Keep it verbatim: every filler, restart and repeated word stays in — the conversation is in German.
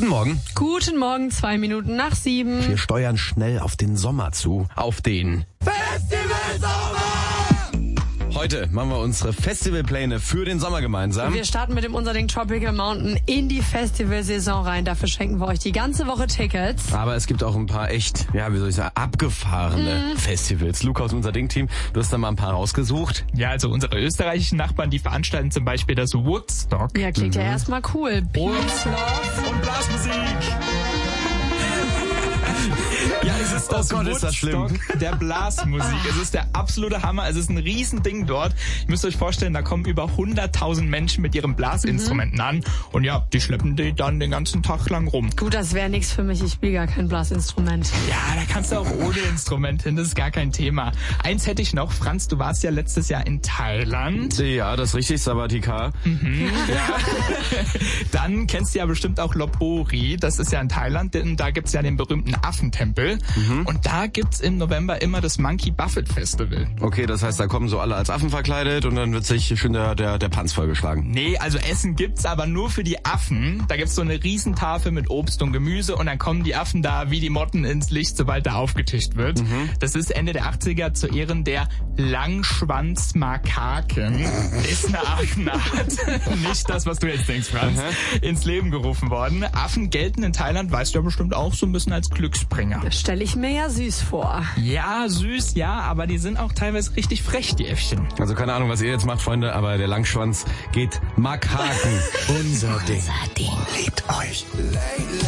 Guten Morgen. Guten Morgen, zwei Minuten nach sieben. Wir steuern schnell auf den Sommer zu. Auf den Festival Sommer! Heute machen wir unsere Festivalpläne für den Sommer gemeinsam. Wir starten mit dem Unser Ding Tropical Mountain in die Festivalsaison rein. Dafür schenken wir euch die ganze Woche Tickets. Aber es gibt auch ein paar echt, ja, wie soll ich sagen, abgefahrene mm. Festivals. Luca aus Unser Ding-Team, du hast da mal ein paar rausgesucht. Ja, also unsere österreichischen Nachbarn, die veranstalten zum Beispiel das Woodstock. Ja, klingt mhm. ja erstmal cool. Peace, Love und Blasmusik. Ja, es ist das oh Gott, ist das schlimm. der Blasmusik. Es ist der absolute Hammer. Es ist ein Riesending dort. Ihr müsst euch vorstellen, da kommen über hunderttausend Menschen mit ihren Blasinstrumenten mhm. an. Und ja, die schleppen die dann den ganzen Tag lang rum. Gut, das wäre nichts für mich. Ich spiele gar kein Blasinstrument. Ja, da kannst du auch ohne Instrument hin. Das ist gar kein Thema. Eins hätte ich noch. Franz, du warst ja letztes Jahr in Thailand. Ja, das ist richtig. Sabatika. Mhm. Ja. Dann kennst du ja bestimmt auch Lopburi. Das ist ja in Thailand. Denn da gibt's ja den berühmten Affentempel. Mhm. Und da gibt's im November immer das Monkey Buffet Festival. Okay, das heißt, da kommen so alle als Affen verkleidet und dann wird sich schön der, der, der Panz vollgeschlagen. Nee, also Essen gibt's, aber nur für die Affen. Da gibt's so eine Riesentafel mit Obst und Gemüse und dann kommen die Affen da wie die Motten ins Licht, sobald da aufgetischt wird. Mhm. Das ist Ende der achtziger zu Ehren der Langschwanzmakaken. Ist eine Affenart. Nicht das, was du jetzt denkst, Franz. Mhm. Ins Leben gerufen worden. Affen gelten in Thailand, weißt du ja bestimmt auch, so ein bisschen als Glücksbringer. Stelle ich mir ja süß vor. Ja, süß, ja, aber die sind auch teilweise richtig frech, die Äffchen. Also keine Ahnung, was ihr jetzt macht, Freunde, aber der Langschwanz geht Makaken. Unser Ding. Unser Ding. Liebt euch.